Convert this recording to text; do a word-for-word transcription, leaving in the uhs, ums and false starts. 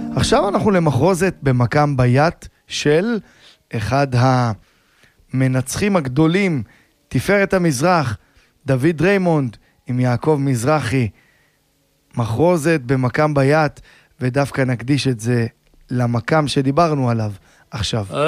עכשיו אנחנו למחרוזת במקם ביית של אחד המנצחים הגדולים, תפארת המזרח, דוד ריימונד עם יעקב מזרחי. מחרוזת במקם ביית, ודווקא נקדיש את זה למקם שדיברנו עליו עכשיו.